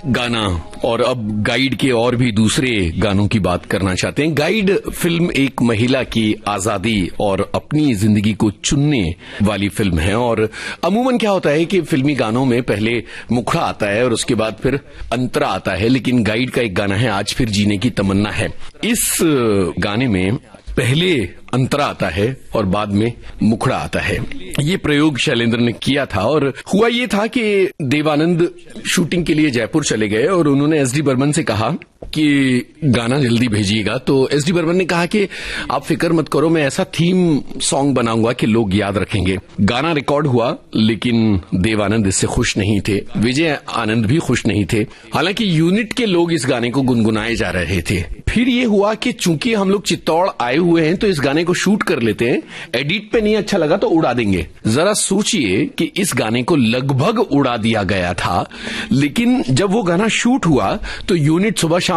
गाना और अब गाइड के और भी दूसरे गानों की बात करना चाहते हैं। गाइड फिल्म एक महिला की आजादी और अपनी जिंदगी को चुनने वाली फिल्म है और अमूमन क्या होता है कि फिल्मी गानों में पहले मुखड़ा आता है और उसके बाद फिर अंतरा आता है, लेकिन गाइड का एक गाना है आज फिर जीने की तमन्ना है। इस गाने में पहले अंतरा आता है और बाद में मुखड़ा आता है। ये प्रयोग शैलेंद्र ने किया था और हुआ ये था कि देवानंद शूटिंग के लिए जयपुर चले गए और उन्होंने एसडी बर्मन से कहा कि गाना जल्दी भेजिएगा। तो एसडी बर्मन ने कहा कि आप फिक्र मत करो, मैं ऐसा थीम सॉन्ग बनाऊंगा कि लोग याद रखेंगे। गाना रिकॉर्ड हुआ, लेकिन देवानंद इससे खुश नहीं थे, विजय आनंद भी खुश नहीं थे। हालांकि यूनिट के लोग इस गाने को गुनगुनाए जा रहे थे। फिर ये हुआ कि चूंकि हम लोग चित्तौड़ आए हुए हैं तो इस गाने को शूट कर लेते हैं, एडिट पे नहीं अच्छा लगा तो उड़ा देंगे। जरा सोचिए कि इस गाने को लगभग उड़ा दिया गया था, लेकिन जब वो गाना शूट हुआ तो यूनिट सुबह शाम